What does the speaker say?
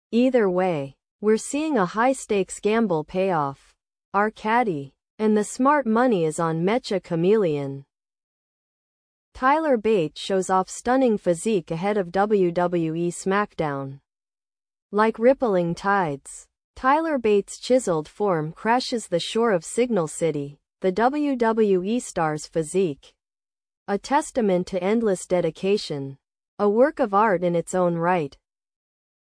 Either way, we're seeing a high-stakes gamble pay off. Arcady. And the smart money is on Mecha Chameleon. Tyler Bates shows off stunning physique ahead of WWE SmackDown. Like rippling tides, Tyler Bates' chiseled form crashes the shore of Signal City, the WWE star's physique. A testament to endless dedication. A work of art in its own right.